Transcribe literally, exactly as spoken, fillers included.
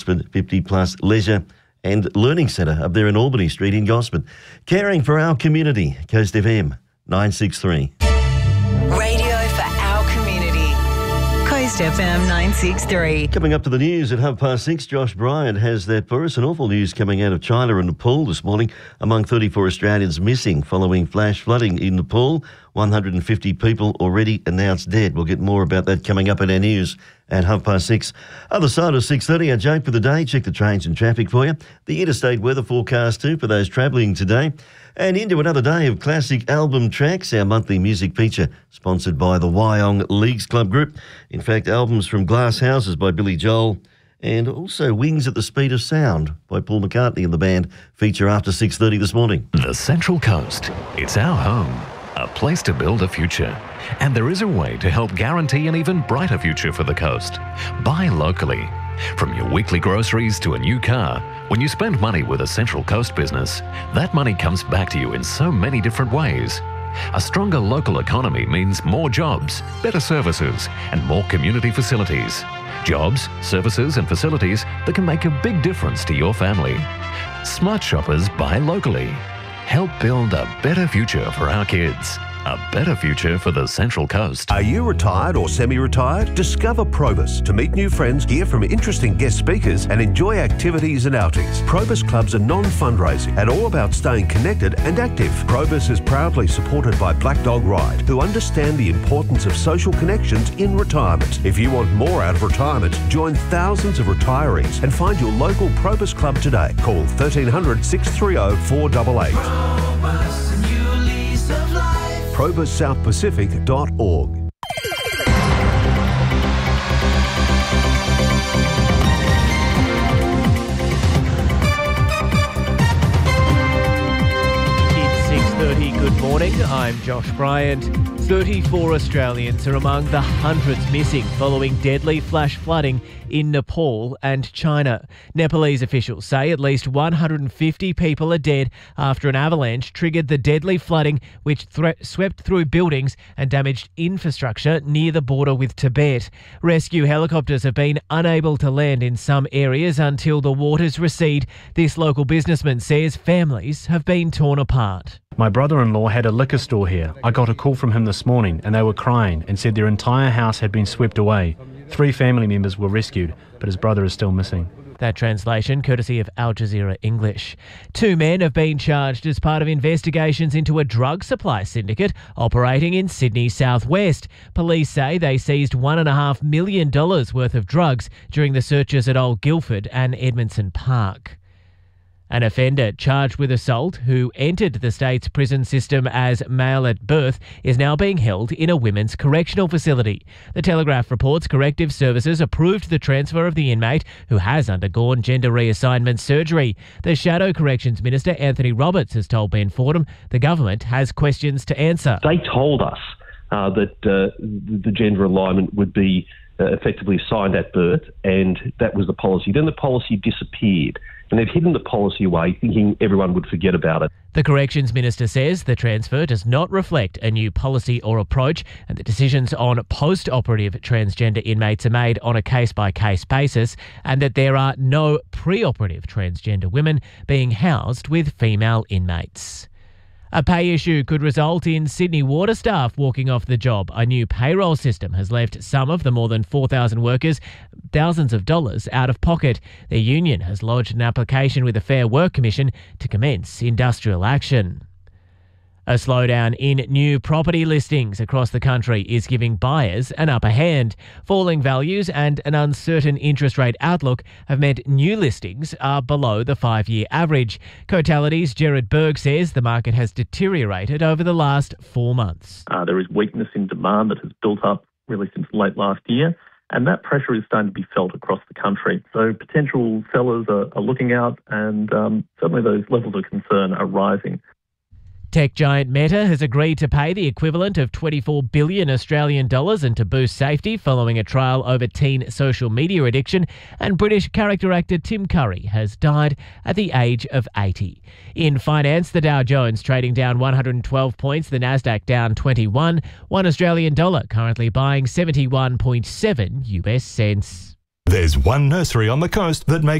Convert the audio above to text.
Gosford, fifty plus leisure and learning centre up there in Albany Street in Gosford. Caring for our community. Coast F M nine sixty-three. Radio for our community. Coast F M nine sixty-three. Coming up to the news at half past six, Josh Bryant has that for us. An awful news coming out of China and Nepal this morning. Among thirty-four Australians missing following flash flooding in Nepal. one hundred fifty people already announced dead. We'll get more about that coming up in our news at half past six. Other side of six thirty, our joke for the day. Check the trains and traffic for you. The interstate weather forecast too for those travelling today. And into another day of classic album tracks, our monthly music feature sponsored by the Wyong Leagues Club Group. In fact, albums from Glass Houses by Billy Joel and also Wings at the Speed of Sound by Paul McCartney and the band feature after six thirty this morning. The Central Coast. It's our home, a place to build a future. And there is a way to help guarantee an even brighter future for the coast. Buy locally. From your weekly groceries to a new car, when you spend money with a Central Coast business, that money comes back to you in so many different ways. A stronger local economy means more jobs, better services, and more community facilities. Jobs, services, and facilities that can make a big difference to your family. Smart shoppers buy locally. Help build a better future for our kids. A better future for the Central Coast. Are you retired or semi-retired? Discover Probus to meet new friends, hear from interesting guest speakers and enjoy activities and outings. Probus clubs are non-fundraising and all about staying connected and active. Probus is proudly supported by Black Dog Ride, who understand the importance of social connections in retirement. If you want more out of retirement, join thousands of retirees and find your local Probus club today. Call thirteen hundred, six three zero, four eight eight. Probus, a new lease of life. probus south pacific dot org. It's six thirty, good morning. I'm Josh Bryant. thirty-four Australians are among the hundreds missing following deadly flash flooding in Nepal and China. Nepalese officials say at least one hundred fifty people are dead after an avalanche triggered the deadly flooding which thre- swept through buildings and damaged infrastructure near the border with Tibet. Rescue helicopters have been unable to land in some areas until the waters recede. This local businessman says families have been torn apart. My brother-in-law had a liquor store here. I got a call from him this morning and they were crying and said their entire house had been swept away. Three family members were rescued, but his brother is still missing. That translation courtesy of Al Jazeera English. Two men have been charged as part of investigations into a drug supply syndicate operating in Sydney's southwest. Police say they seized one point five million dollars worth of drugs during the searches at Old Guildford and Edmondson Park. An offender charged with assault who entered the state's prison system as male at birth is now being held in a women's correctional facility. The Telegraph reports corrective services approved the transfer of the inmate who has undergone gender reassignment surgery. The Shadow Corrections Minister Anthony Roberts has told Ben Fordham the government has questions to answer. They told us uh, that uh, the gender alignment would be uh, effectively assigned at birth, and that was the policy. Then the policy disappeared. And they've hidden the policy away, thinking everyone would forget about it. The Corrections Minister says the transfer does not reflect a new policy or approach, and the decisions on post-operative transgender inmates are made on a case-by-case basis, and that there are no pre-operative transgender women being housed with female inmates. A pay issue could result in Sydney Water staff walking off the job. A new payroll system has left some of the more than four thousand workers thousands of dollars out of pocket. Their union has lodged an application with the Fair Work Commission to commence industrial action. A slowdown in new property listings across the country is giving buyers an upper hand. Falling values and an uncertain interest rate outlook have meant new listings are below the five-year average. Cotality's Gerard Berg says the market has deteriorated over the last four months. Uh, there is weakness in demand that has built up really since late last year, and that pressure is starting to be felt across the country. So potential sellers are, are looking out, and um, certainly those levels of concern are rising. Tech giant Meta has agreed to pay the equivalent of twenty-four billion Australian dollars and to boost safety following a trial over teen social media addiction, and British character actor Tim Curry has died at the age of eighty. In finance, the Dow Jones trading down one hundred twelve points, the Nasdaq down twenty-one, one Australian dollar currently buying seventy-one point seven U S cents. There's one nursery on the coast that makes